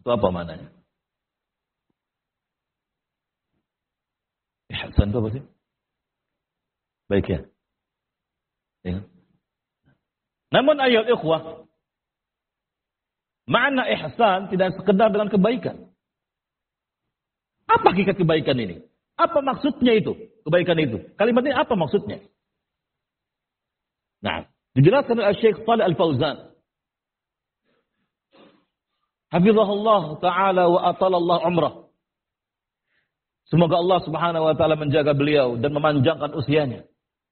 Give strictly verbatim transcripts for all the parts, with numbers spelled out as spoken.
Itu apa maknanya? Ihsan itu apa sih? Baik ya. Ya. Namun ayat ikhwah, makna ihsan tidak sekedar dengan kebaikan. Apa hakikat kebaikan ini? Apa maksudnya itu? Kebaikan itu. Kalimat ini apa maksudnya? Nah, dijelaskan oleh Syekh Shalih Al-Fauzan. Hafizahullah ta'ala wa atalallah umrah. Semoga Allah subhanahu wa ta'ala menjaga beliau dan memanjangkan usianya.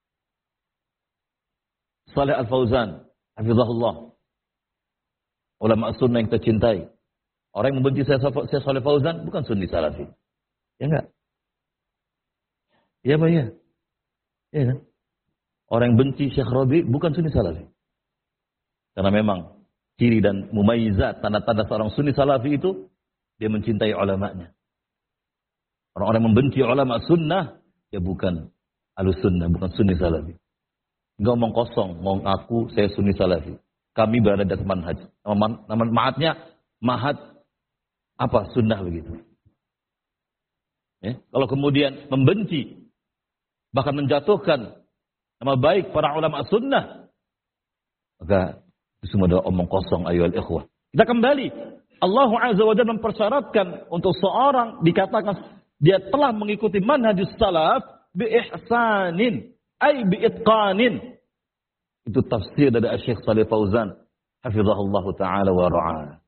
Shalih Al-Fauzan, hafizahullah. Ulama sunnah yang kita cintai. Orang yang membenci saya, saya Shalih Fauzan bukan sunni salafi. Ya enggak? Ya Pak ya. Ya kan? Orang yang benci Syekh Rabi bukan sunni salafi. Karena memang ciri dan mumayyizat, tanda-tanda seorang sunni salafi itu dia mencintai ulamanya. Orang-orang yang membenci ulama sunnah ya bukan ahlus sunnah, bukan sunni salafi. Enggak ngomong kosong, ngomong aku saya sunni salafi. Kami berada di atas manhaj. Nama, nama mahatnya mahat apa sunnah begitu. Ya, kalau kemudian membenci bahkan menjatuhkan nama baik para ulama sunnah, maka itu semua adalah omong kosong ayyuhal ikhwah. Kita kembali. Allah Azza wa Jalla mempersyaratkan untuk seorang dikatakan dia telah mengikuti manhajus salaf bi ihsanin ay bi itqanin. Itu tafsir dari Syekh Shalih Fauzan hafizahullah taala wa ra'ah.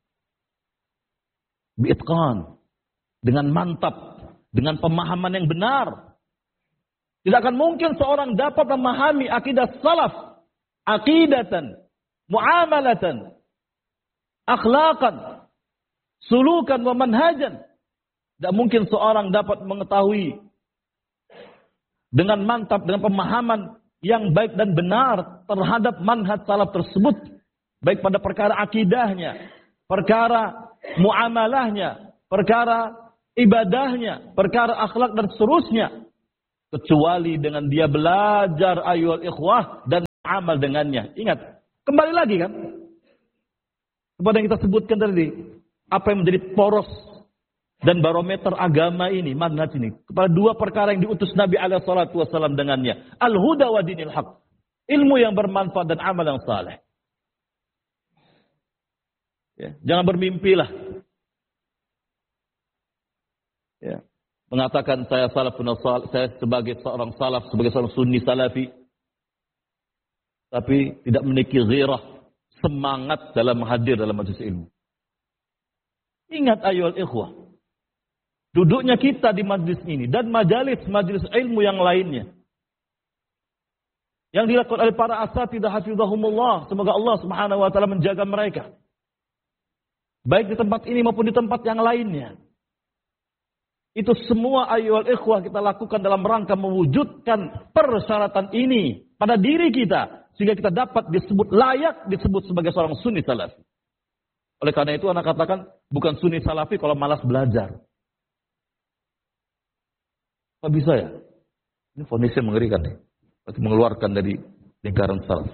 Bi itqan, dengan mantap, dengan pemahaman yang benar. Tidak akan mungkin seorang dapat memahami akidah salaf, aqidatan, muamalatan, akhlaqan, sulukan wa manhajan. Tidak mungkin seorang dapat mengetahui dengan mantap, dengan pemahaman yang baik dan benar terhadap manhaj salaf tersebut. Baik pada perkara akidahnya, perkara muamalahnya, perkara ibadahnya, perkara akhlak dan seterusnya. Kecuali dengan dia belajar ayyuhal ikhwah dan amal dengannya. Ingat, kembali lagi kan kepada yang kita sebutkan tadi, apa yang menjadi poros dan barometer agama ini, manhaj ini, kepada dua perkara yang diutus Nabi alaihi salatu wasallam dengannya, al-huda wa dinil haq, ilmu yang bermanfaat dan amal yang saleh. Ya, jangan bermimpilah. Ya. Mengatakan saya salafun salaf, saya sebagai seorang salaf, sebagai seorang sunni salafi, tapi tidak memiliki ghirah, semangat dalam hadir dalam majelis ilmu. Ingat ayyuhal ikhwah, duduknya kita di majelis ini dan majelis-majelis ilmu yang lainnya yang dilakukan oleh para asatidzah hafizahumullah, semoga Allah Subhanahu wa taala menjaga mereka. Baik di tempat ini maupun di tempat yang lainnya. Itu semua ayyuhal ikhwah kita lakukan dalam rangka mewujudkan persyaratan ini pada diri kita. Sehingga kita dapat disebut layak disebut sebagai seorang sunni salafi. Oleh karena itu anak katakan bukan sunni salafi kalau malas belajar. Apa bisa ya? Ini fonisnya mengerikan nih. Berarti mengeluarkan dari lingkaran salaf.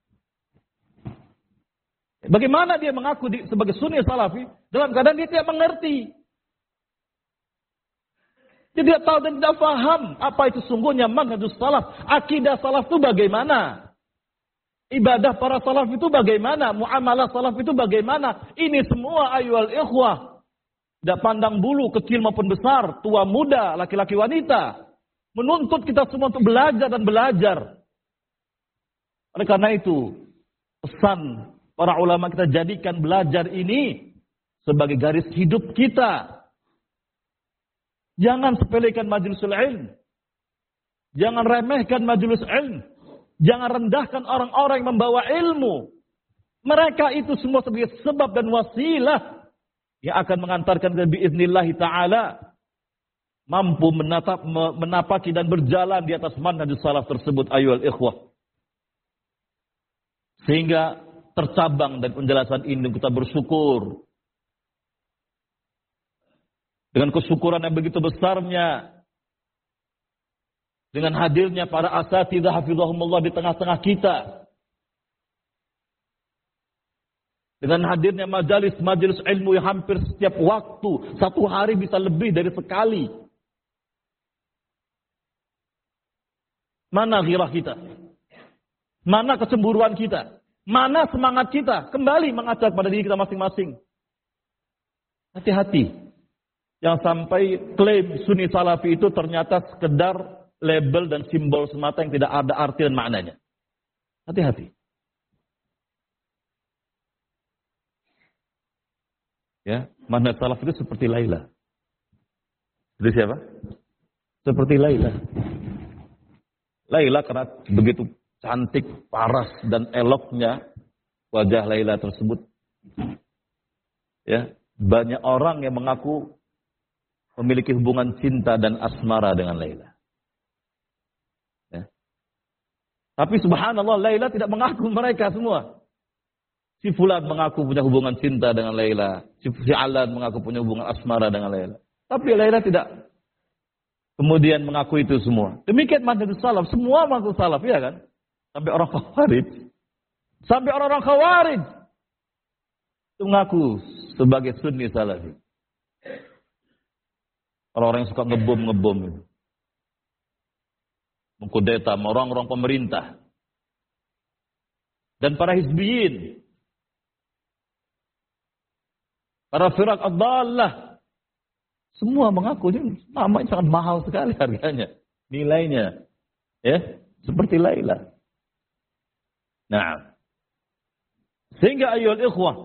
Bagaimana dia mengaku di, sebagai sunni salafi dalam keadaan dia tidak mengerti. Dia tidak tahu dan tidak paham apa itu sungguhnya manhajus salaf. Akidah salaf itu bagaimana? Ibadah para salaf itu bagaimana? Muamalah salaf itu bagaimana? Ini semua ayyuhal ikhwah. Tidak pandang bulu, kecil maupun besar, tua muda, laki-laki wanita. Menuntut kita semua untuk belajar dan belajar. Oleh karena itu, pesan para ulama kita jadikan belajar ini sebagai garis hidup kita. Jangan sepelekan majlisul ilm. Jangan remehkan majelis ilm. Jangan rendahkan orang-orang yang membawa ilmu. Mereka itu semua sebagai sebab dan wasilah yang akan mengantarkan kita biiznillahi ta'ala mampu menatap, menapaki dan berjalan di atas manhajus salaf tersebut ayyuhal ikhwah. Sehingga tercabang dan penjelasan ini kita bersyukur. Dengan kesyukuran yang begitu besarnya, dengan hadirnya para asatidzah hafizahumullah di tengah-tengah kita, Dengan hadirnya majalis-majalis ilmu yang hampir setiap waktu, satu hari bisa lebih dari sekali. Mana ghirah kita? Mana kecemburuan kita? Mana semangat kita? Kembali mengajak pada diri kita masing-masing. Hati-hati. Yang sampai klaim Sunni Salafi itu ternyata sekedar label dan simbol semata yang tidak ada arti dan maknanya. Hati-hati. Ya, manhaj salaf itu seperti Laila. Seperti siapa? Seperti Laila. Laila karena begitu cantik, paras dan eloknya wajah Laila tersebut. Ya, banyak orang yang mengaku memiliki hubungan cinta dan asmara dengan Laila. Ya. Tapi subhanallah, Laila tidak mengaku mereka semua. Si Fulan mengaku punya hubungan cinta dengan Laila. Si Alan mengaku punya hubungan asmara dengan Laila. Tapi Laila tidak kemudian mengaku itu semua. Demikian manhaj salaf. Semua mengaku salaf, ya kan? Sampai orang Khawarij. Sampai orang-orang Khawarij itu mengaku sebagai Sunni Salafi. Orang-orang yang suka ngebom-ngebom itu. Mengkudeta orang-orang pemerintah. Dan para hizbiyin. Para firak ad-dallah. Semua mengaku. Nama yang sangat mahal sekali harganya. Nilainya. Ya, seperti Laila. Nah. Sehingga ayyuhal ikhwah.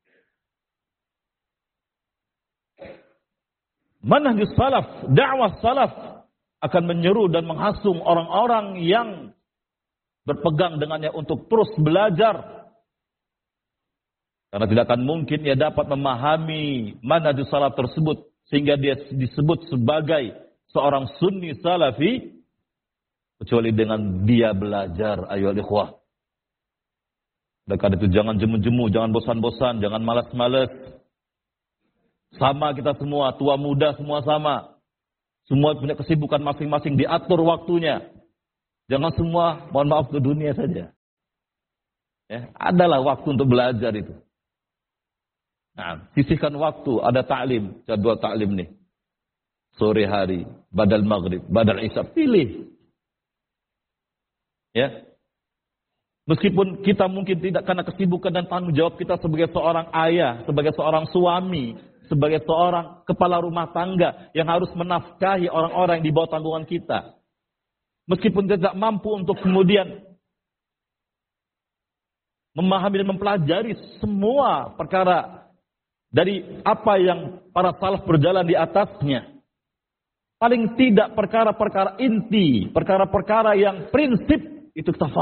Manhaj salaf, dakwah salaf akan menyeru dan menghasung orang-orang yang berpegang dengannya untuk terus belajar. Karena tidak akan mungkin ia dapat memahami manhaj salaf tersebut sehingga dia disebut sebagai seorang Sunni Salafi kecuali dengan dia belajar, ayyuhal ikhwah. Oleh karena itu jangan jemu-jemu, jangan bosan-bosan, jangan malas-malas. Sama kita semua, tua muda semua sama. Semua punya kesibukan masing-masing, diatur waktunya. Jangan semua, mohon maaf, ke dunia saja. Ya, adalah waktu untuk belajar itu. Nah, sisihkan waktu, ada ta'lim, jadwal ta'lim nih. Sore hari, badal maghrib, badal isya, pilih. Ya. Meskipun kita mungkin tidak karena kesibukan dan tanggung jawab kita sebagai seorang ayah, sebagai seorang suami, sebagai seorang kepala rumah tangga yang harus menafkahi orang-orang yang di bawah tanggungan kita. Meskipun tidak mampu untuk kemudian memahami dan mempelajari semua perkara dari apa yang para salaf berjalan di atasnya. Paling tidak perkara-perkara inti, perkara-perkara yang prinsip itu kita